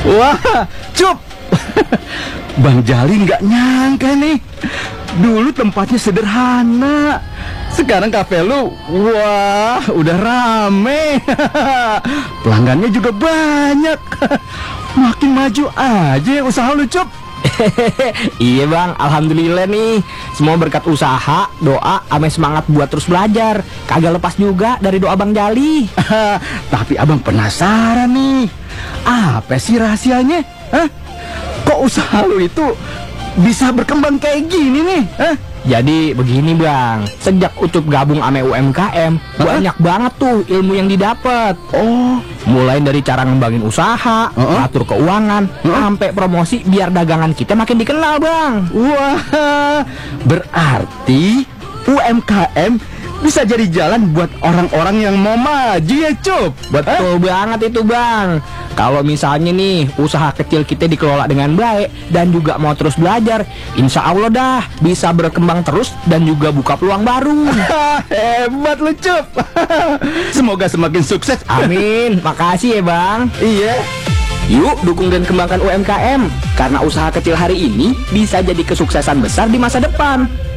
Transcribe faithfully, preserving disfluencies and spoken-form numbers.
Wah, Cup. Bang Jali nggak nyangka nih. Dulu tempatnya sederhana, sekarang kafe lu, wah, udah rame. Pelanggannya juga banyak. Makin maju aja usaha lu, Cup. Iya bang, alhamdulillah nih. Semua berkat usaha, doa, ame semangat buat terus belajar. Kagak lepas juga dari doa Bang Jali. Tapi abang penasaran nih, apa sih rahasianya? Hah? Kok usaha lu itu bisa berkembang kayak gini nih? Hah? Jadi begini bang, sejak Ucup gabung ame U M K M, banyak banget tuh ilmu yang didapat. Oh, mulai dari cara ngembangin usaha, uh-uh. atur keuangan, uh-uh. sampai promosi biar dagangan kita makin dikenal bang. Wah, berarti U M K M bisa jadi jalan buat orang-orang yang mau maju ya, Cup. Betul eh? banget itu bang. Kalau misalnya nih usaha kecil kita dikelola dengan baik dan juga mau terus belajar, insya Allah dah bisa berkembang terus dan juga buka peluang baru. Hebat lu, Cup. Semoga semakin sukses. Amin. Makasih ya bang. Iya. Yuk dukung dan kembangkan U M K M, karena usaha kecil hari ini bisa jadi kesuksesan besar di masa depan.